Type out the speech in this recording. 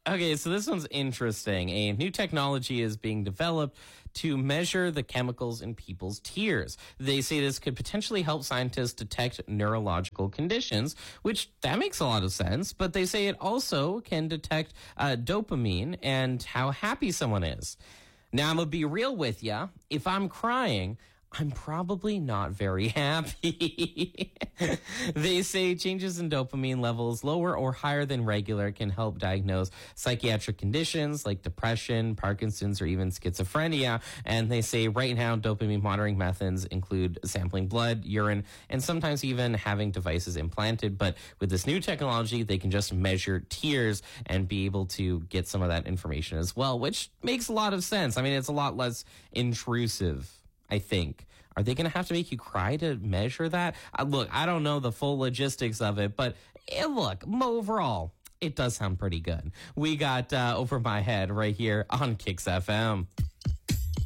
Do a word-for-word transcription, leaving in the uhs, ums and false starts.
Okay, so this one's interesting. A new technology is being developed to measure the chemicals in people's tears. They say this could potentially help scientists detect neurological conditions, which that makes a lot of sense. But they say it also can detect uh, dopamine and how happy someone is. Now, I'm going to be real with you. If I'm crying, I'm probably not very happy. They say changes in dopamine levels lower or higher than regular can help diagnose psychiatric conditions like depression, Parkinson's, or even schizophrenia. And they say right now dopamine monitoring methods include sampling blood, urine, and sometimes even having devices implanted. But with this new technology, they can just measure tears and be able to get some of that information as well, which makes a lot of sense. I mean, it's a lot less intrusive, I think. Are they going to have to make you cry to measure that? Uh, look, I don't know the full logistics of it, but eh, look, overall, it does sound pretty good. We got uh, Over My Head right here on Kicks F M.